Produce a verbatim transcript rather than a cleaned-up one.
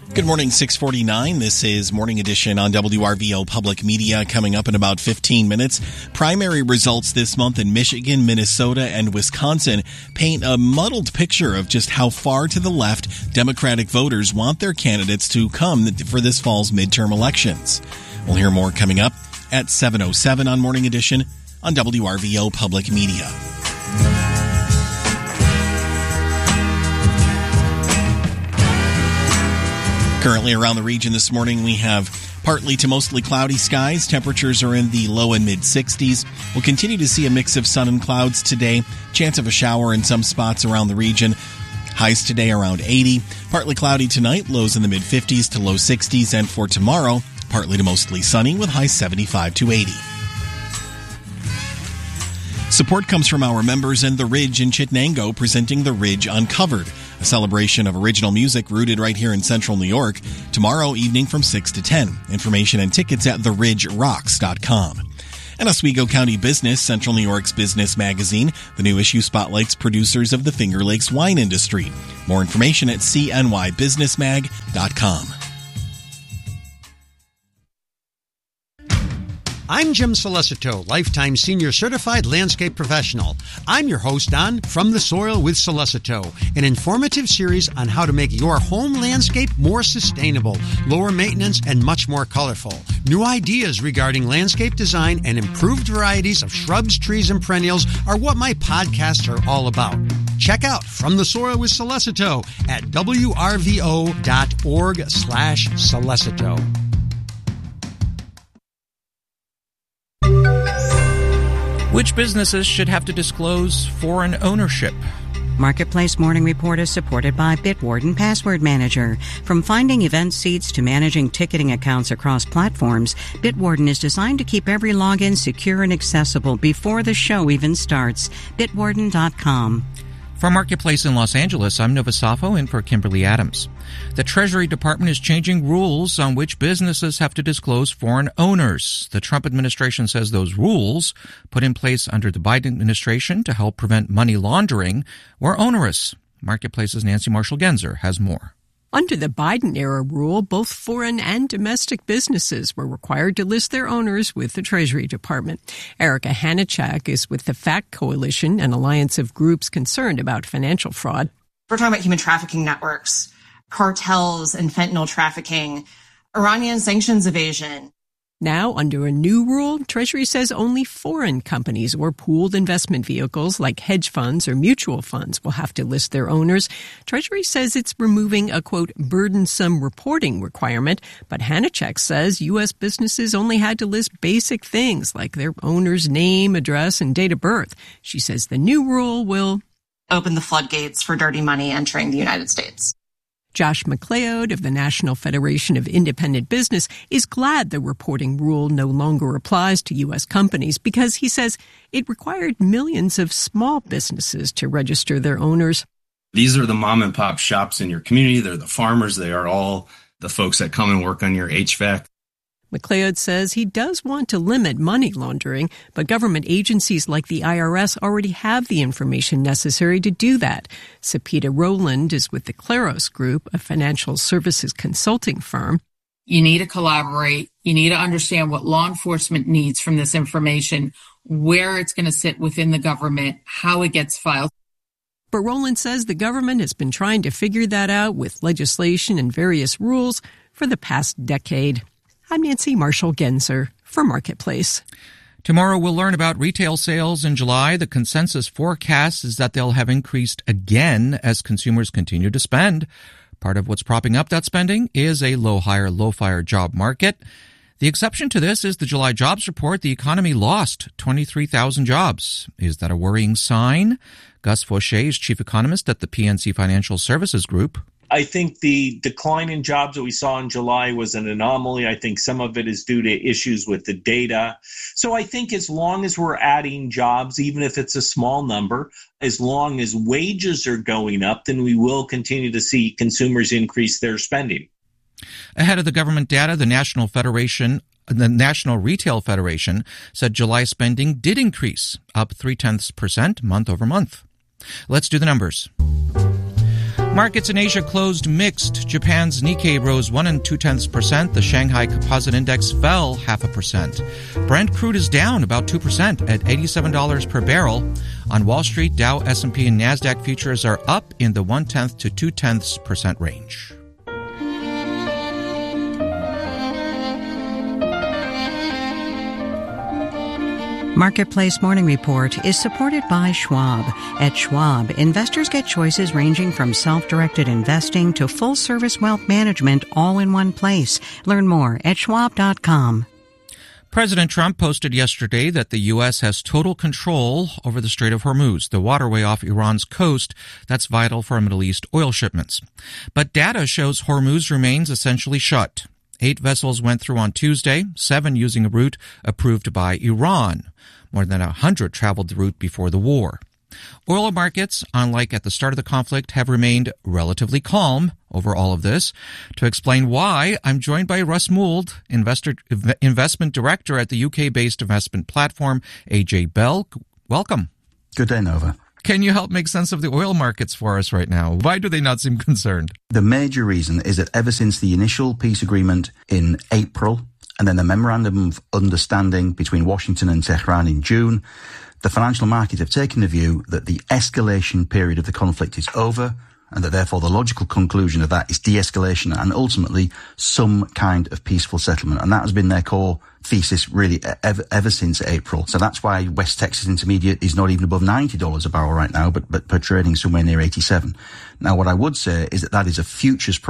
Good morning, six forty-nine. This is Morning Edition on W R V O Public Media. Coming up in about fifteen minutes. Primary results this month in Michigan, Minnesota, and Wisconsin paint a muddled picture of just how far to the left Democratic voters want their candidates to come for this fall's midterm elections. We'll hear more coming up at seven oh seven on Morning Edition on W R V O Public Media. Currently around the region this morning, we have partly to mostly cloudy skies. Temperatures are in the low and mid sixties. We'll continue to see a mix of sun and clouds today. Chance of a shower in some spots around the region. Highs today around eighty. Partly cloudy tonight, lows in the mid fifties to low sixties. And for tomorrow, partly to mostly sunny with highs seventy-five to eighty. Support comes from our members and The Ridge in Chittenango, presenting The Ridge Uncovered, a celebration of original music rooted right here in central New York, tomorrow evening from six to ten. Information and tickets at the ridge rocks dot com. And Oswego County Business, Central New York's business magazine. The new issue spotlights producers of the Finger Lakes wine industry. More information at c n y business mag dot com. I'm Jim Solicito, Lifetime Senior Certified Landscape Professional. I'm your host on From the Soil with Solicito, an informative series on how to make your home landscape more sustainable, lower maintenance, and much more colorful. New ideas regarding landscape design and improved varieties of shrubs, trees, and perennials are what my podcasts are all about. Check out From the Soil with Solicito at w r v o dot org slash Solicito. Which businesses should have to disclose foreign ownership? Marketplace Morning Report is supported by Bitwarden Password Manager. From finding event seats to managing ticketing accounts across platforms, Bitwarden is designed to keep every login secure and accessible before the show even starts. bitwarden dot com. From Marketplace in Los Angeles, I'm Nova Safo in for Kimberly Adams. The Treasury Department is changing rules on which businesses have to disclose foreign owners. The Trump administration says those rules, put in place under the Biden administration to help prevent money laundering, were onerous. Marketplace's Nancy Marshall-Genzer has more. Under the Biden-era rule, both foreign and domestic businesses were required to list their owners with the Treasury Department. Erica Hanachak is with the FACT Coalition, an alliance of groups concerned about financial fraud. We're talking about human trafficking networks, cartels and fentanyl trafficking, Iranian sanctions evasion. Now, under a new rule, Treasury says only foreign companies or pooled investment vehicles like hedge funds or mutual funds will have to list their owners. Treasury says it's removing a, quote, burdensome reporting requirement, but Hanachek says U S businesses only had to list basic things like their owner's name, address, and date of birth. She says the new rule will open the floodgates for dirty money entering the United States. Josh McLeod of the National Federation of Independent Business is glad the reporting rule no longer applies to U S companies because he says it required millions of small businesses to register their owners. These are the mom and pop shops in your community. They're the farmers. They are all the folks that come and work on your H V A C. McLeod says he does want to limit money laundering, but government agencies like the I R S already have the information necessary to do that. Sapita Rowland is with the Claros Group, a financial services consulting firm. You need to collaborate. You need to understand what law enforcement needs from this information, where it's going to sit within the government, how it gets filed. But Rowland says the government has been trying to figure that out with legislation and various rules for the past decade. I'm Nancy Marshall-Genzer for Marketplace. Tomorrow we'll learn about retail sales in July. The consensus forecast is that they'll have increased again as consumers continue to spend. Part of what's propping up that spending is a low-hire, low-fire job market. The exception to this is the July jobs report. The economy lost twenty-three thousand jobs. Is that a worrying sign? Gus Fauché is chief economist at the P N C Financial Services Group. I think the decline in jobs that we saw in July was an anomaly. I think some of it is due to issues with the data. So I think as long as we're adding jobs, even if it's a small number, as long as wages are going up, then we will continue to see consumers increase their spending. Ahead of the government data, the National Federation The National Retail Federation said July spending did increase, up three-tenths percent month over month. Let's do the numbers. Markets in Asia closed mixed. Japan's Nikkei rose one and two tenths percent. The Shanghai Composite Index fell half a percent. Brent crude is down about two percent at eighty-seven dollars per barrel. On Wall Street, Dow, S and P, and Nasdaq futures are up in the one tenth to two tenths percent range. Marketplace Morning Report is supported by Schwab. At Schwab, investors get choices ranging from self-directed investing to full-service wealth management all in one place. Learn more at schwab dot com. President Trump posted yesterday that the U S has total control over the Strait of Hormuz, the waterway off Iran's coast that's vital for Middle East oil shipments. But data shows Hormuz remains essentially shut. Eight vessels went through on Tuesday, seven using a route approved by Iran. More than a hundred traveled the route before the war. Oil markets, unlike at the start of the conflict, have remained relatively calm over all of this. To explain why, I'm joined by Russ Mould, investor, investment director at the U K-based investment platform A J Bell. Welcome. Good day, Nova. Can you help make sense of the oil markets for us right now? Why do they not seem concerned? The major reason is that ever since the initial peace agreement in April and then the memorandum of understanding between Washington and Tehran in June, the financial markets have taken the view that the escalation period of the conflict is over and that therefore the logical conclusion of that is de-escalation and ultimately some kind of peaceful settlement. And that has been their core thesis really ever, ever since April. So that's why West Texas Intermediate is not even above ninety dollars a barrel right now, but, but, but trading somewhere near eighty-seven. Now, what I would say is that that is a futures price.